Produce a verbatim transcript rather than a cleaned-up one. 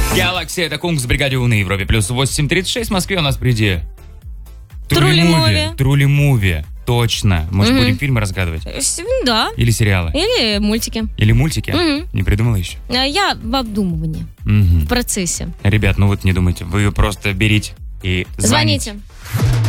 Galaxy, это Кунг с бригадой У на Европе. Плюс восемь тридцать шесть в Москве у нас впереди. Трули Муви. Трули Муви. Точно. Может, Мгм. будем фильмы разгадывать? С- Да. Или сериалы? Или мультики. Или мультики? Мгм. Не придумала еще? А Я в обдумывании, Мгм. в процессе. Ребят, ну вот не думайте. Вы просто берите и звоните. Звоните.